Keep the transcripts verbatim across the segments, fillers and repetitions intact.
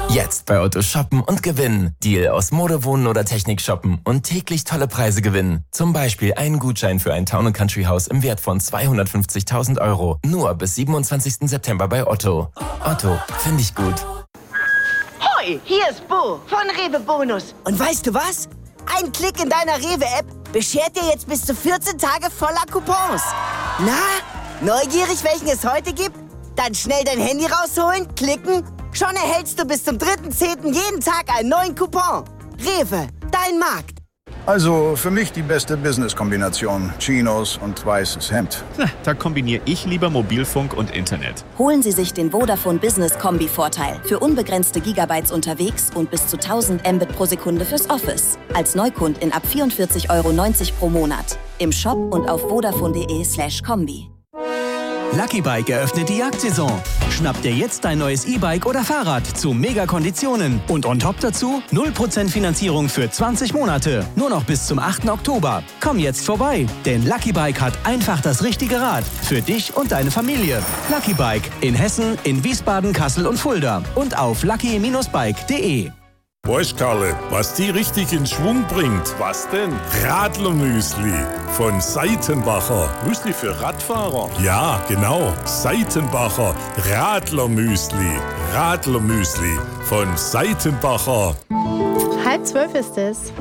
Jetzt bei Otto shoppen und gewinnen. Deal aus Mode, Wohnen oder Technik shoppen und täglich tolle Preise gewinnen. Zum Beispiel einen Gutschein für ein Town and Country Haus im Wert von zweihundertfünfzigtausend Euro. Nur bis siebenundzwanzigsten September bei Otto. Otto, finde ich gut. Hoi, hier ist Bo von Rewe Bonus. Und weißt du was? Ein Klick in deiner Rewe-App beschert dir jetzt bis zu vierzehn Tage voller Coupons. Na, neugierig, welchen es heute gibt? Dann schnell dein Handy rausholen, klicken. Schon erhältst du bis zum dritten zehnten jeden Tag einen neuen Coupon. Rewe, dein Markt. Also für mich die beste Business-Kombination. Chinos und weißes Hemd. Da kombiniere ich lieber Mobilfunk und Internet. Holen Sie sich den Vodafone Business Kombi-Vorteil. Für unbegrenzte Gigabytes unterwegs und bis zu tausend Mbit pro Sekunde fürs Office. Als Neukundin ab vierundvierzig Euro neunzig pro Monat. Im Shop und auf vodafone.de slash Kombi. Lucky Bike eröffnet die Jagdsaison. Schnapp dir jetzt dein neues E-Bike oder Fahrrad zu Mega-Konditionen. Und on top dazu null Prozent Finanzierung für zwanzig Monate. Nur noch bis zum achten Oktober. Komm jetzt vorbei, denn Lucky Bike hat einfach das richtige Rad. Für dich und deine Familie. Lucky Bike in Hessen, in Wiesbaden, Kassel und Fulda. Und auf lucky Bindestrich bike punkt de. Weißt Karle, was die richtig in Schwung bringt? Was denn? Radlermüsli von Seitenbacher. Müsli für Radfahrer? Ja, genau. Seitenbacher Radlermüsli. Radlermüsli von Seitenbacher. Halb zwölf ist es.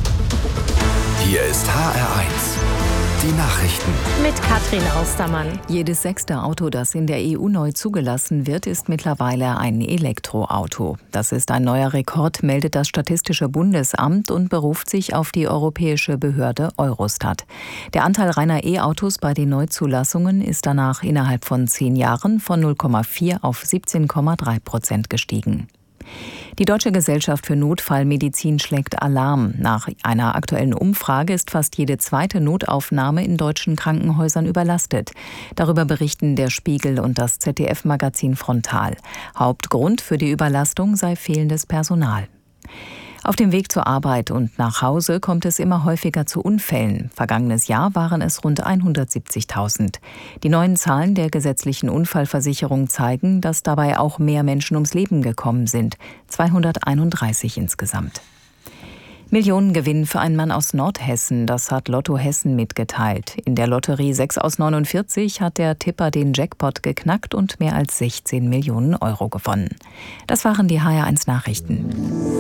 Hier ist H R eins. Die Nachrichten. Mit Katrin Austermann. Jedes sechste Auto, das in der E U neu zugelassen wird, ist mittlerweile ein Elektroauto. Das ist ein neuer Rekord, meldet das Statistische Bundesamt und beruft sich auf die europäische Behörde Eurostat. Der Anteil reiner E-Autos bei den Neuzulassungen ist danach innerhalb von zehn Jahren von null Komma vier auf siebzehn Komma drei Prozent gestiegen. Die Deutsche Gesellschaft für Notfallmedizin schlägt Alarm. Nach einer aktuellen Umfrage ist fast jede zweite Notaufnahme in deutschen Krankenhäusern überlastet. Darüber berichten der Spiegel und das Z D F-Magazin Frontal. Hauptgrund für die Überlastung sei fehlendes Personal. Auf dem Weg zur Arbeit und nach Hause kommt es immer häufiger zu Unfällen. Vergangenes Jahr waren es rund hundertsiebzigtausend. Die neuen Zahlen der gesetzlichen Unfallversicherung zeigen, dass dabei auch mehr Menschen ums Leben gekommen sind. zweihunderteinunddreißig insgesamt. Millionengewinn für einen Mann aus Nordhessen, das hat Lotto Hessen mitgeteilt. In der Lotterie sechs aus neunundvierzig hat der Tipper den Jackpot geknackt und mehr als sechzehn Millionen Euro gewonnen. Das waren die H R eins Nachrichten.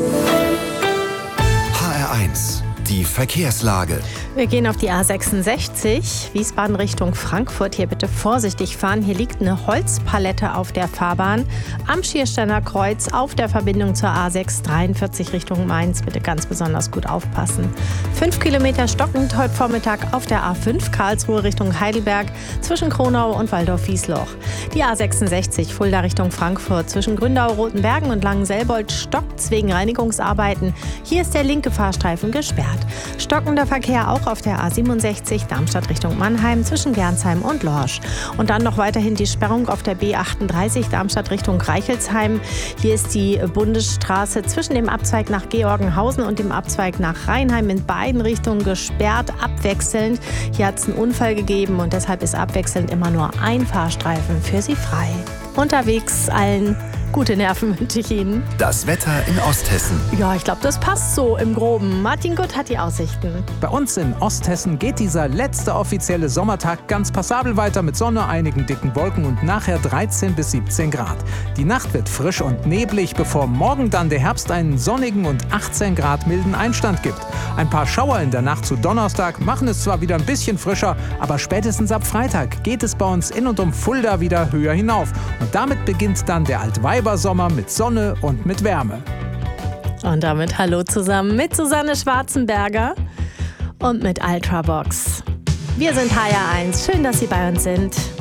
H R eins. Die Verkehrslage. Wir gehen auf die A sechsundsechzig, Wiesbaden Richtung Frankfurt. Hier bitte vorsichtig fahren. Hier liegt eine Holzpalette auf der Fahrbahn. Am Schiersteiner Kreuz auf der Verbindung zur A sechs dreiundvierzig Richtung Mainz. Bitte ganz besonders gut aufpassen. Fünf Kilometer stockend heute Vormittag auf der A fünf Karlsruhe Richtung Heidelberg zwischen Kronau und Waldorf-Wiesloch. Die A sechsundsechzig Fulda Richtung Frankfurt zwischen Gründau, Rotenbergen und Langenselbold stockt wegen Reinigungsarbeiten. Hier ist der linke Fahrstreifen gesperrt. Stockender Verkehr auch auf der A siebenundsechzig Darmstadt Richtung Mannheim zwischen Gernsheim und Lorsch. Und dann noch weiterhin die Sperrung auf der B achtunddreißig Darmstadt Richtung Reichelsheim. Hier ist die Bundesstraße zwischen dem Abzweig nach Georgenhausen und dem Abzweig nach Rheinheim in beiden Richtungen gesperrt, abwechselnd. Hier hat es einen Unfall gegeben und deshalb ist abwechselnd immer nur ein Fahrstreifen für Sie frei. Unterwegs allen gute Nerven wünsche ich Ihnen. Das Wetter in Osthessen. Ja, ich glaube, das passt so im Groben. Martin Gutt hat die Aussichten. Bei uns in Osthessen geht dieser letzte offizielle Sommertag ganz passabel weiter mit Sonne, einigen dicken Wolken und nachher dreizehn bis siebzehn Grad. Die Nacht wird frisch und neblig, bevor morgen dann der Herbst einen sonnigen und achtzehn Grad milden Einstand gibt. Ein paar Schauer in der Nacht zu Donnerstag machen es zwar wieder ein bisschen frischer, aber spätestens ab Freitag geht es bei uns in und um Fulda wieder höher hinauf. Und damit beginnt dann der Altweibersommer mit Sonne und mit Wärme. Und damit hallo zusammen mit Susanne Schwarzenberger und mit Ultrabox. Wir sind H R eins. Schön, dass Sie bei uns sind.